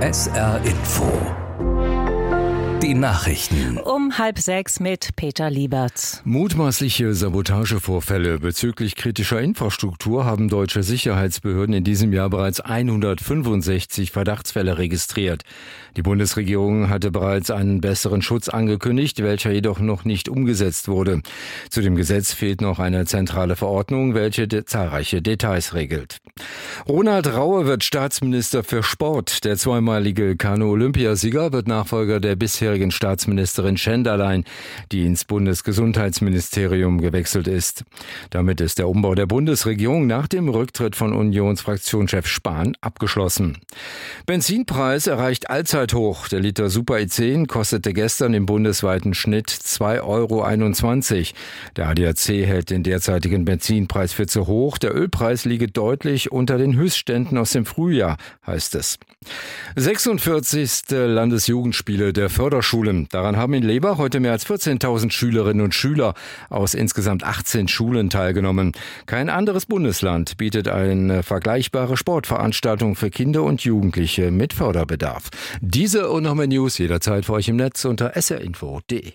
SR Info. Die Nachrichten. Um 5:30 mit Peter Lieberts. Mutmaßliche Sabotagevorfälle bezüglich kritischer Infrastruktur haben deutsche Sicherheitsbehörden in diesem Jahr bereits 165 Verdachtsfälle registriert. Die Bundesregierung hatte bereits einen besseren Schutz angekündigt, welcher jedoch noch nicht umgesetzt wurde. Zu dem Gesetz fehlt noch eine zentrale Verordnung, welche zahlreiche Details regelt. Ronald Raue wird Staatsminister für Sport. Der zweimalige Kanu-Olympiasieger wird Nachfolger der bisherigen Staatsministerin Schenderlein, die ins Bundesgesundheitsministerium gewechselt ist. Damit ist der Umbau der Bundesregierung nach dem Rücktritt von Unionsfraktionschef Spahn abgeschlossen. Benzinpreis erreicht Allzeithoch. Der Liter Super E10 kostete gestern im bundesweiten Schnitt 2,21 €. Der ADAC hält den derzeitigen Benzinpreis für zu hoch. Der Ölpreis liege deutlich unter den Höchstständen aus dem Frühjahr, heißt es. 46. Landesjugendspiele der Förderschulen. Daran haben in Lebach heute mehr als 14.000 Schülerinnen und Schüler aus insgesamt 18 Schulen teilgenommen. Kein anderes Bundesland bietet eine vergleichbare Sportveranstaltung für Kinder und Jugendliche mit Förderbedarf. Diese und noch mehr News jederzeit für euch im Netz unter srinfo.de.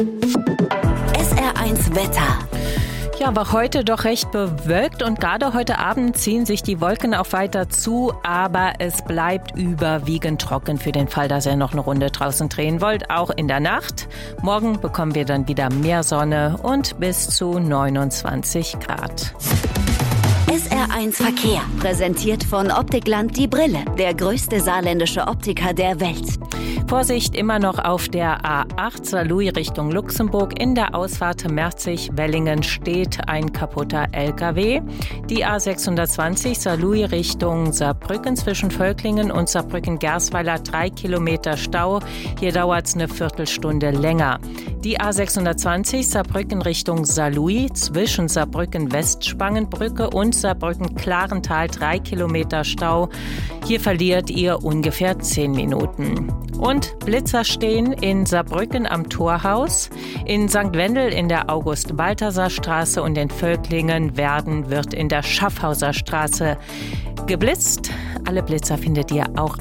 SR1 Wetter. Ja, aber heute doch recht bewölkt und gerade heute Abend ziehen sich die Wolken auch weiter zu, aber es bleibt überwiegend trocken für den Fall, dass ihr noch eine Runde draußen drehen wollt, auch in der Nacht. Morgen bekommen wir dann wieder mehr Sonne und bis zu 29 Grad. SR1 Verkehr, präsentiert von Optikland Die Brille, der größte saarländische Optiker der Welt. Vorsicht immer noch auf der A8 Saarlouis Richtung Luxemburg. In der Ausfahrt Merzig-Wellingen steht ein kaputter LKW. Die A620 Saarlouis Richtung Saarbrücken zwischen Völklingen und Saarbrücken-Gersweiler 3 Kilometer Stau. Hier dauert es eine Viertelstunde länger. Die A620 Saarbrücken Richtung Saarlouis zwischen Saarbrücken-Westspangenbrücke und Saarbrücken-Klarental 3 Kilometer Stau. Hier verliert ihr ungefähr 10 Minuten. Und Blitzer stehen in Saarbrücken am Torhaus, in St. Wendel in der August-Balthasar-Straße und in Völklingen wird in der Schaffhauser Straße geblitzt. Alle Blitzer findet ihr auch